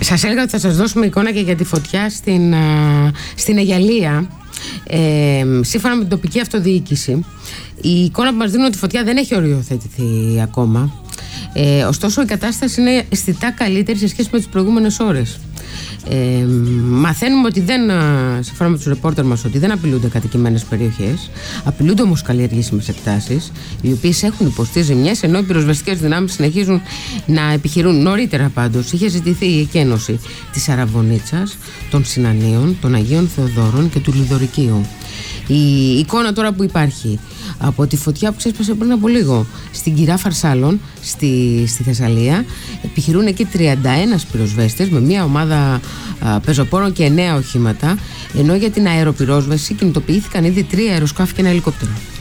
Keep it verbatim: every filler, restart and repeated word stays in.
Σας έλεγα ότι θα σας δώσουμε εικόνα και για τη φωτιά στην, στην Αιγιαλία. Ε, σύμφωνα με την τοπική αυτοδιοίκηση, η εικόνα που μας δίνουν ότι η φωτιά δεν έχει οριοθετηθεί ακόμα. Ε, ωστόσο η κατάσταση είναι αισθητά καλύτερη σε σχέση με τις προηγούμενες ώρες. Ε, μαθαίνουμε ότι δεν, σύμφωνα με τους ρεπόρτερ μας, ότι δεν απειλούνται κατοικημένες περιοχές. Απειλούνται όμως καλλιεργήσιμες εκτάσεις, οι οποίες έχουν υποστεί ζημιές, ενώ οι πυροσβεστικές δυνάμεις συνεχίζουν να επιχειρούν. Νωρίτερα πάντως είχε ζητηθεί η εκένωση της Αραβωνίτσας, των Συνανίων, των Αγίων Θεοδόρων και του Λιδωρικίου. Η εικόνα τώρα που υπάρχει από τη φωτιά που ξέσπασε πριν από λίγο στην Κυρά Φαρσάλων στη, στη Θεσσαλία, επιχειρούν εκεί τριάντα ένα πυροσβέστες με μια ομάδα α, πεζοπόρων και εννέα οχήματα, ενώ για την αεροπυρόσβεση κινητοποιήθηκαν ήδη τρία αεροσκάφη και ένα ελικόπτερο.